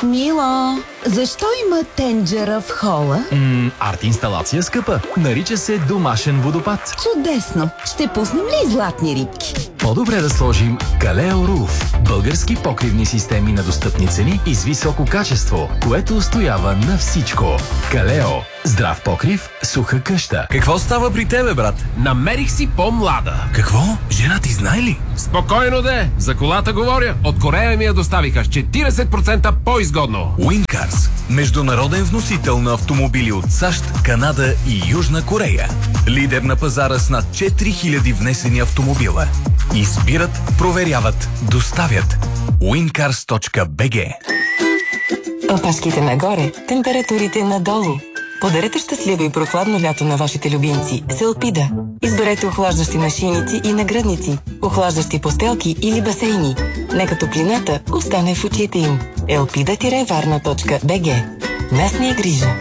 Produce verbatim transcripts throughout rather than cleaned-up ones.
Мила, защо има тенджера в хола? М, арт-инсталация скъпа. Нарича се домашен водопад. Чудесно! Ще пуснем ли златни рибки? По-добре да сложим Калео Руф. Български покривни системи на достъпни цени и с високо качество, което устоява на всичко. Калео. Здрав покрив, суха къща. Какво става при тебе, брат? Намерих си по-млада. Какво? Жена ти знае ли? Спокойно де, за колата говоря. От Корея ми я доставиха с четиридесет процента по-изгодно. Уинкарс. Международен вносител на автомобили от САЩ, Канада и Южна Корея. Лидер на пазара с над четири хиляди внесени автомобила. Избират, проверяват, доставят. уинкарс точка би джи. Опашките нагоре, температурите надолу. Подарете щастливо и прохладно лято на вашите любимци с Елпида. Изберете охлаждащи нашийници и нагръдници, охлаждащи постелки или басейни. Нека топлината остане в очите им. елпида варна точка би джи. Нас ни е грижа.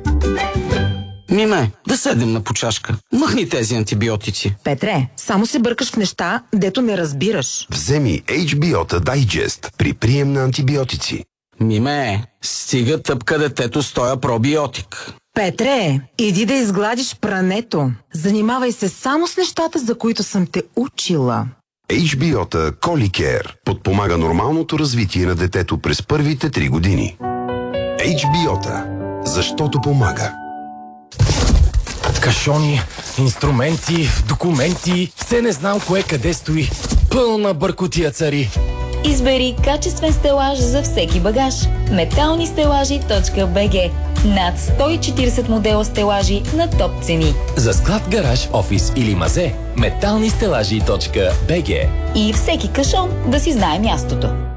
Миме, да седнем на почашка. Махни тези антибиотици. Петре, само се бъркаш в неща, дето не разбираш. Вземи Ейч Би О-та Digest при прием на антибиотици. Миме, стига тъпка детето с тоя пробиотик. Петре, иди да изгладиш прането. Занимавай се само с нещата, за които съм те учила. Ейч Би О-та Коликер подпомага нормалното развитие на детето през първите три години. Ейч Би О-та. Защото помага. Кашони, инструменти, документи, все не знам кое къде стои. Пълна бъркотия цари. Избери качествен стелаж за всеки багаж. метални стелажи точка би джи. Над сто и четиридесет модела стелажи на топ цени. За склад, гараж, офис или мазе, метални стелажи точка би джи. И всеки кашон да си знае мястото.